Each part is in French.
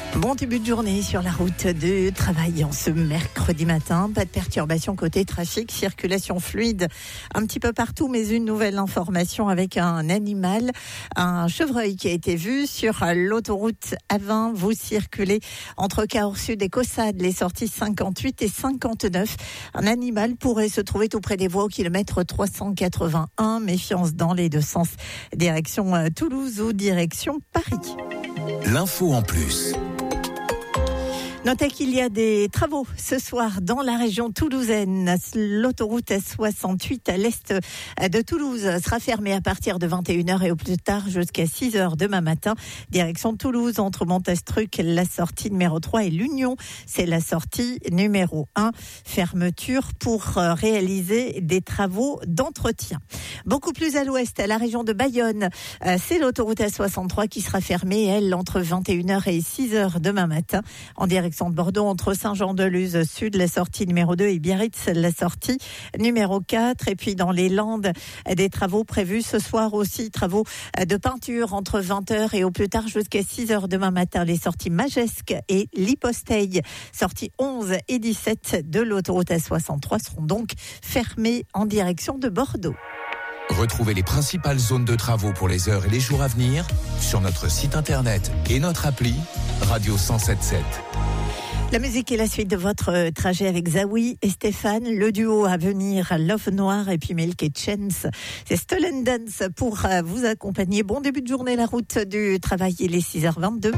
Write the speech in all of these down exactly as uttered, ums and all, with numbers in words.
Bon début de journée sur la route de travail en ce mercredi matin. Pas de perturbation côté trafic, circulation fluide un petit peu partout, mais une nouvelle information avec un animal, un chevreuil qui a été vu sur l'autoroute A vingt. Vous circulez entre Cahors Sud et Caussade, les sorties cinquante-huit et cinquante-neuf. Un animal pourrait se trouver tout près des voies au kilomètre trois cent quatre-vingt-un. Méfiance dans les deux sens, direction Toulouse ou direction Paris. L'info en plus. Notez qu'il y a des travaux ce soir dans la région toulousaine. L'autoroute S soixante-huit à l'est de Toulouse sera fermée à partir de vingt et une heures et au plus tard jusqu'à six heures demain matin. Direction Toulouse, entre Montastruc, la sortie numéro trois et l'Union. C'est la sortie numéro un. Fermeture pour réaliser des travaux d'entretien. Beaucoup plus à l'ouest, à la région de Bayonne, c'est l'autoroute S soixante-trois qui sera fermée, elle, entre vingt et une heures et six heures demain matin. En direction de Bordeaux, entre Saint-Jean-de-Luz Sud, la sortie numéro deux, et Biarritz, la sortie numéro quatre. Et puis dans les Landes, des travaux prévus ce soir aussi, travaux de peinture entre vingt heures et au plus tard jusqu'à six heures demain matin. Les sorties Magesque et Liposteil, sorties onze et dix-sept de l'autoroute S soixante-trois, seront donc fermées en direction de Bordeaux. Retrouvez les principales zones de travaux pour les heures et les jours à venir sur notre site internet et notre appli Radio cent sept sept. La musique est la suite de votre trajet avec Zawi et Stéphane. Le duo à venir, Love Noir et puis Milk et Chance. C'est Stolen Dance pour vous accompagner. Bon début de journée, la route du travail, il est six heures vingt-deux.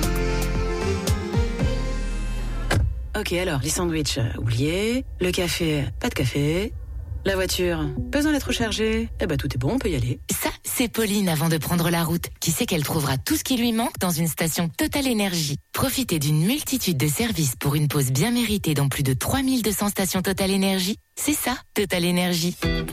Ok, alors, les sandwichs, euh, oubliés. Le café, pas de café. La voiture, pas besoin d'être rechargée. Eh ben tout est bon, on peut y aller. Ça, c'est Pauline avant de prendre la route, qui sait qu'elle trouvera tout ce qui lui manque dans une station Total Énergie. Profitez d'une multitude de services pour une pause bien méritée dans plus de trois mille deux cents stations Total Énergie. C'est ça, Total Énergie.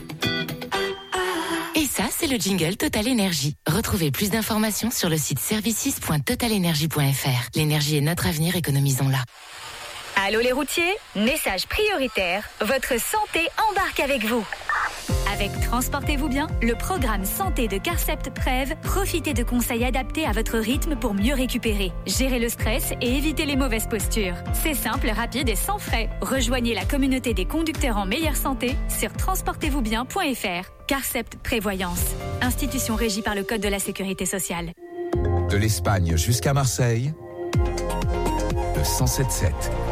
Et ça, c'est le jingle Total Énergie. Retrouvez plus d'informations sur le site services point total énergie point f r. L'énergie est notre avenir, économisons-la. Allô les routiers, message prioritaire, votre santé embarque avec vous. Avec Transportez-vous bien, le programme santé de Carcept Prev, profitez de conseils adaptés à votre rythme pour mieux récupérer, gérer le stress et éviter les mauvaises postures. C'est simple, rapide et sans frais. Rejoignez la communauté des conducteurs en meilleure santé sur transportez vous bien point f r. Carcept Prévoyance, institution régie par le Code de la Sécurité sociale. De l'Espagne jusqu'à Marseille, le cent sept sept.